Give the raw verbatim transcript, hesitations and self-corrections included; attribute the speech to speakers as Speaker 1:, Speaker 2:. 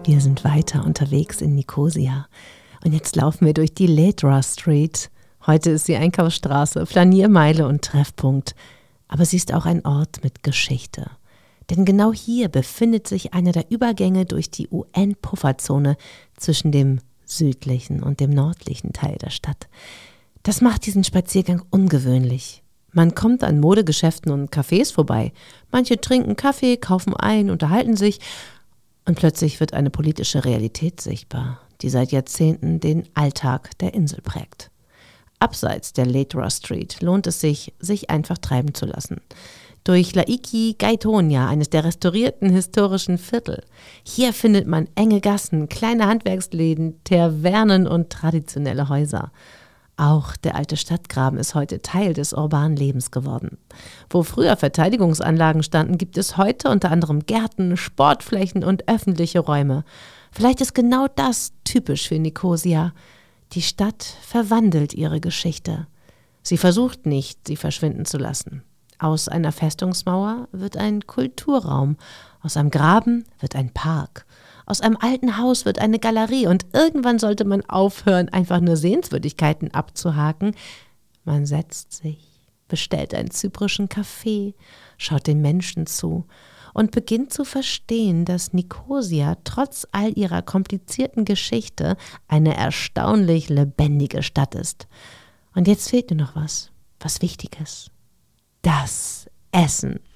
Speaker 1: Wir sind weiter unterwegs in Nikosia und jetzt laufen wir durch die Ledra Street. Heute ist sie Einkaufsstraße, Flaniermeile und Treffpunkt, aber sie ist auch ein Ort mit Geschichte. Denn genau hier befindet sich einer der Übergänge durch die U N-Pufferzone zwischen dem südlichen und dem nördlichen Teil der Stadt. Das macht diesen Spaziergang ungewöhnlich. Man kommt an Modegeschäften und Cafés vorbei. Manche trinken Kaffee, kaufen ein, unterhalten sich und plötzlich wird eine politische Realität sichtbar, die seit Jahrzehnten den Alltag der Insel prägt. Abseits der Ledra Street lohnt es sich, sich einfach treiben zu lassen. Durch Laiki Gaetonia, eines der restaurierten historischen Viertel. Hier findet man enge Gassen, kleine Handwerksläden, Tavernen und traditionelle Häuser. Auch der alte Stadtgraben ist heute Teil des urbanen Lebens geworden. Wo früher Verteidigungsanlagen standen, gibt es heute unter anderem Gärten, Sportflächen und öffentliche Räume. Vielleicht ist genau das typisch für Nikosia. Die Stadt verwandelt ihre Geschichte. Sie versucht nicht, sie verschwinden zu lassen. Aus einer Festungsmauer wird ein Kulturraum, aus einem Graben wird ein Park. Aus einem alten Haus wird eine Galerie und irgendwann sollte man aufhören, einfach nur Sehenswürdigkeiten abzuhaken. Man setzt sich, bestellt einen zyprischen Kaffee, schaut den Menschen zu und beginnt zu verstehen, dass Nikosia trotz all ihrer komplizierten Geschichte eine erstaunlich lebendige Stadt ist. Und jetzt fehlt nur noch was, was Wichtiges. Das Essen.